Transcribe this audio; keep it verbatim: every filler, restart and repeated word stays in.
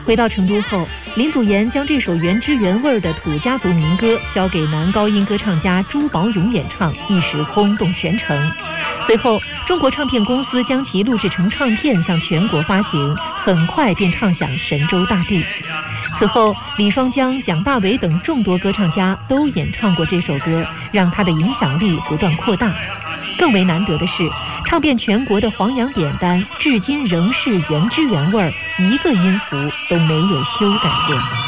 回到成都后，林祖妍将这首原汁原味的土家族民歌交给男高音歌唱家朱宝勇演唱，一时轰动全城。随后，中国唱片公司将其录制成唱片向全国发行，很快便唱响神州大地。此后，李双江、蒋大为等众多歌唱家都演唱过这首歌，让它的影响力不断扩大。更为难得的是，唱遍全国的黄洋典单至今仍是原汁原味，一个音符都没有修改过。